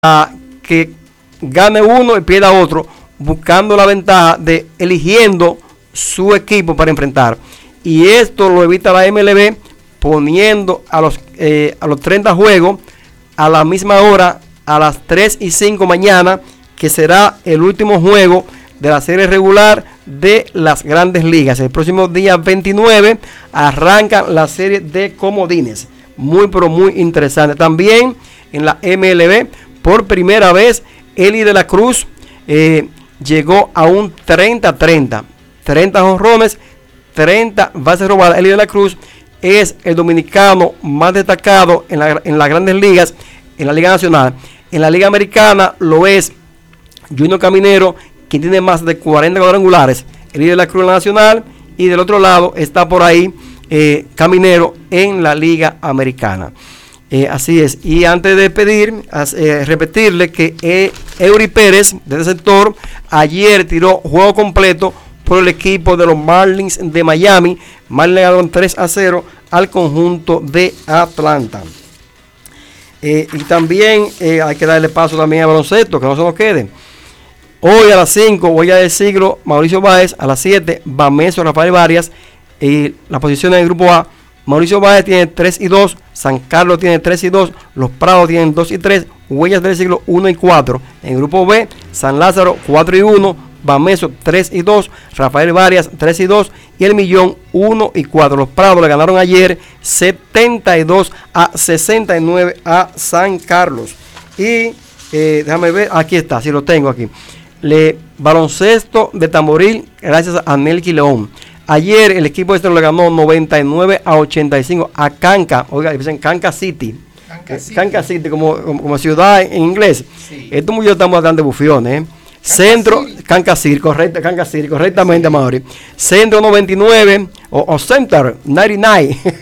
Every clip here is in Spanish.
a que gane uno y pierda otro, buscando la ventaja de eligiendo su equipo para enfrentar. Y esto lo evita la MLB poniendo a los 30 juegos a la misma hora, a las 3:05 mañana, que será el último juego de la serie regular de las Grandes Ligas. El próximo día 29 arranca la serie de comodines. Muy pero muy interesante. También en la MLB, por primera vez, Eli de la Cruz llegó a un 30-30. 30 jonrones, 30 bases robadas. Eli de la Cruz es el dominicano más destacado en las Grandes Ligas, en la Liga Nacional. En la Liga Americana lo es Junior Caminero, quien tiene más de 40 cuadrangulares. Eli de la Cruz en la Nacional, y del otro lado está por ahí Caminero en la Liga Americana. Así es. Y antes de repetirle que Eury Pérez, de ese sector, ayer tiró juego completo por el equipo de los Marlins de Miami. Marlins le ganaron 3-0 al conjunto de Atlanta. Y también hay que darle paso también a baloncesto, que no se nos quede. Hoy a las 5, Huella del Siglo, Mauricio Báez. A las 7, Bameso, Rafael Varias. Y la posición en el grupo A: Mauricio Báez tiene 3-2, San Carlos tiene 3-2, Los Prados tienen 2-3, Huellas del Siglo 1-4. En el grupo B, San Lázaro 4-1, Bameso 3-2, Rafael Varias 3-2 y El Millón 1-4. Los Prados le ganaron ayer 72-69 a San Carlos. Y déjame ver, aquí está, si lo tengo aquí. Baloncesto de Tamboril, gracias a Nelky León. Ayer el equipo este le ganó 99-85 a Canca. Oiga, dicen Canca City. Canca City, como ciudad en inglés. Sí. Estos muchachos estamos hablando de bufiones. Centro, Canca City, correctamente, Mauri. Centro 99, o Center 99. Sí.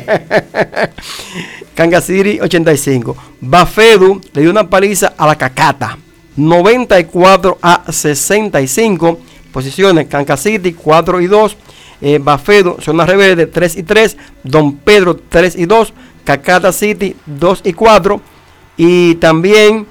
Canca City 85. Bafedu le dio una paliza a la Cacata. 94-65. Posiciones: Canca City 4-2. Bafedo, Zona Reverde 3-3, Don Pedro 3-2, Cacata City 2-4, y también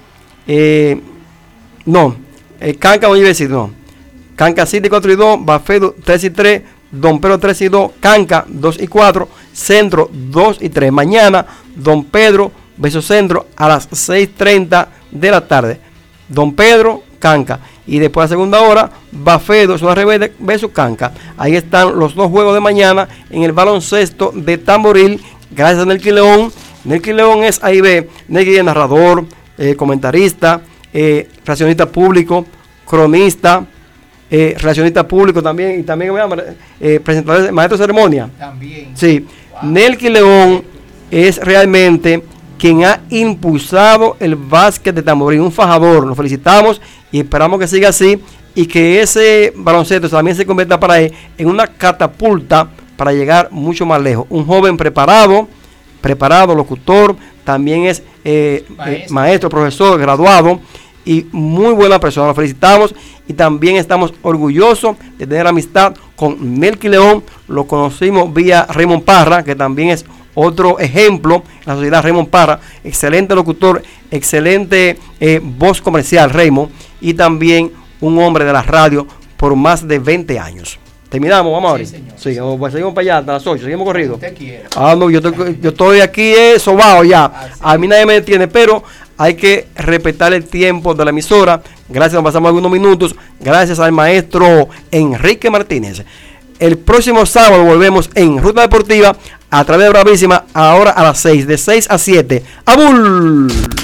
Canca University, Canca City 4-2, Bafedo 3-3, Don Pedro 3-2, Canca 2-4, Centro 2-3. Mañana Don Pedro versus Centro a las 6:30 de la tarde. Don Pedro, Canca. Y después a segunda hora, Bafedo, Zona Reverde versus Canca. Ahí están los dos juegos de mañana en el baloncesto de Tamboril. Gracias a Nelky León. Nelky León es AIB. Nelky es narrador, comentarista, relacionista público, cronista, relacionista público también. Y también presentador, maestro de ceremonia. También. Sí. Wow. Nelky León es realmente quien ha impulsado el básquet de Tamboril, un fajador. Lo felicitamos y esperamos que siga así y que ese baloncesto también se convierta para él en una catapulta para llegar mucho más lejos. Un joven preparado, locutor, también es maestro, profesor, graduado y muy buena persona. Lo felicitamos y también estamos orgullosos de tener amistad con Nelky León. Lo conocimos vía Raymond Parra, que también es otro ejemplo en la sociedad. Raymond Parra, excelente locutor, excelente voz comercial, Raymond, y también un hombre de la radio por más de 20 años. ¿Terminamos? Vamos a ver. Sí, señor. Pues seguimos para allá hasta las 8, seguimos corrido. Usted quiera. No, yo estoy aquí sobado ya. A mí nadie me detiene, pero hay que respetar el tiempo de la emisora. Gracias, nos pasamos algunos minutos. Gracias al maestro Enrique Martínez. El próximo sábado volvemos en Ruta Deportiva a través de Bravísima, ahora a las 6, de 6 a 7. ¡Abul!